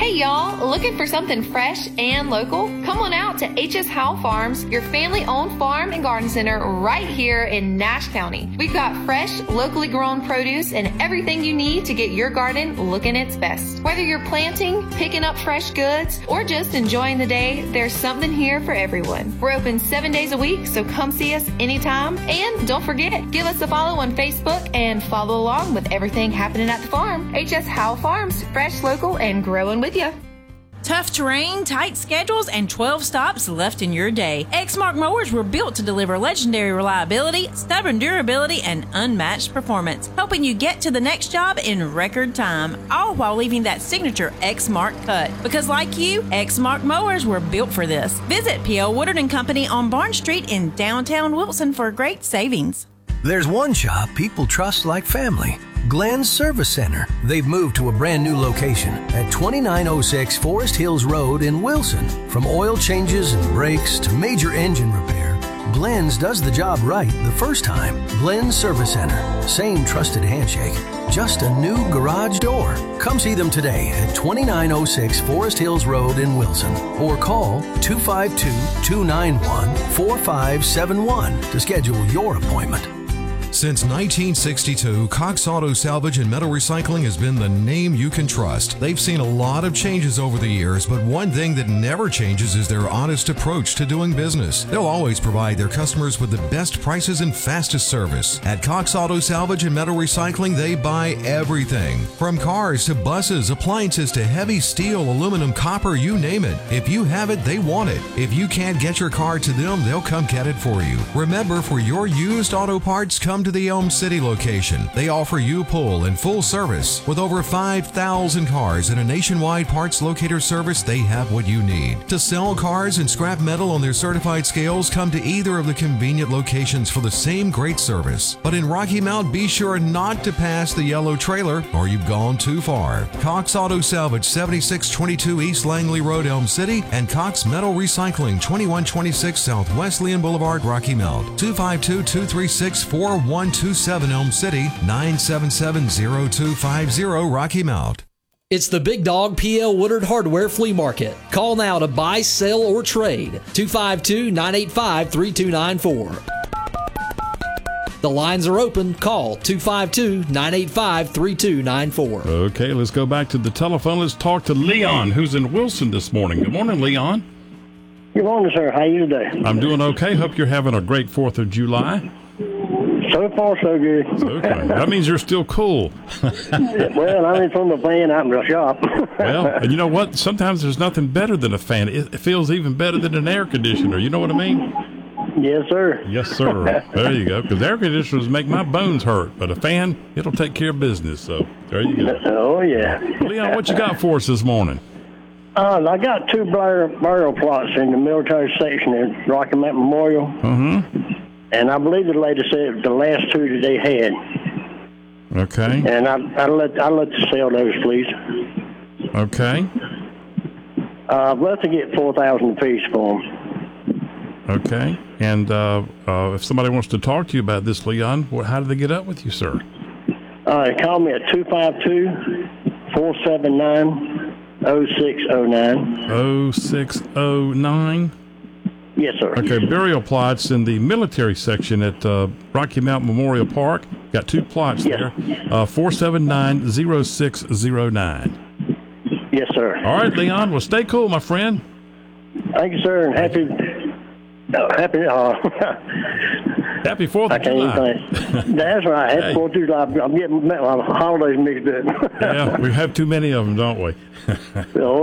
Hey y'all, looking for something fresh and local? Come on out to H.S. Howell Farms, your family-owned farm and garden center right here in Nash County. We've got fresh, locally grown produce and everything you need to get your garden looking its best. Whether you're planting, picking up fresh goods, or just enjoying the day, there's something here for everyone. We're open 7 days a week, so come see us anytime. And don't forget, give us a follow on Facebook and follow along with everything happening at the farm. H.S. Howell Farms, fresh, local, and growing with you. Tough terrain, tight schedules, and 12 stops left in your day. Exmark mowers were built to deliver legendary reliability, stubborn durability, and unmatched performance, helping you get to the next job in record time, all while leaving that signature Exmark cut. Because like you, Exmark mowers were built for this. Visit P.L. Woodard & Company on Barn Street in downtown Wilson for great savings. There's one shop people trust like family. Glenn's Service Center. They've moved to a brand new location at 2906 Forest Hills Road in Wilson. From oil changes and brakes to major engine repair, Glenn's does the job right the first time. Glenn's Service Center. Same trusted handshake. Just a new garage door. Come see them today at 2906 Forest Hills Road in Wilson or call 252-291-4571 to schedule your appointment. Since 1962, Cox Auto Salvage and Metal Recycling has been the name you can trust. They've seen a lot of changes over the years, but one thing that never changes is their honest approach to doing business. They'll always provide their customers with the best prices and fastest service. At Cox Auto Salvage and Metal Recycling, they buy everything. From cars to buses, appliances to heavy steel, aluminum, copper, you name it. If you have it, they want it. If you can't get your car to them, they'll come get it for you. Remember, for your used auto parts, come to the Elm City location. They offer you pull and full service. With over 5,000 cars and a nationwide parts locator service, they have what you need. To sell cars and scrap metal on their certified scales, come to either of the convenient locations for the same great service. But in Rocky Mount, be sure not to pass the yellow trailer or you've gone too far. Cox Auto Salvage, 7622 East Langley Road, Elm City, and Cox Metal Recycling, 2126 South Wesleyan Boulevard, Rocky Mount. 252-236-4127 Elm City, 977-0250 Rocky Mount. It's the Big Dog P.L. Woodard Hardware Flea Market. Call now to buy, sell, or trade. 252-985-3294. The lines are open. Call 252-985-3294. Okay, let's go back to the telephone. Let's talk to Leon, who's in Wilson this morning. Good morning, Leon. Good morning, sir. How are you today? I'm doing okay. Hope you're having a great 4th of July. So far, so good. Okay. That means you're still cool. Well, I'm in from the van out in the shop. Well, and you know what? Sometimes there's nothing better than a fan. It feels even better than an air conditioner. You know what I mean? Yes, sir. Yes, sir. There you go. Because air conditioners make my bones hurt, but a fan, it'll take care of business. So there you go. Oh, yeah. Leon, what you got for us this morning? I got 2 burial plots in the military section at Rocky Mount Memorial. Mm-hmm. And I believe the lady said the last 2 that they had. Okay. And I'd let you sell those, please. Okay. I'd love to get $4,000 apiece for them. Okay. And if somebody wants to talk to you about this, Leon, how do they get up with you, sir? Call me at 252-479-0609. 0609? Yes, sir. Okay, burial plots in the military section at Rocky Mount Memorial Park. Got 2 plots there. 479-0609. Yes, sir. All right, Leon. Well, stay cool, my friend. Thank you, sir, and happy Happy 4th of July. That's right. Happy 4th of July. I'm getting my holidays mixed up. Yeah, we have too many of them, don't we?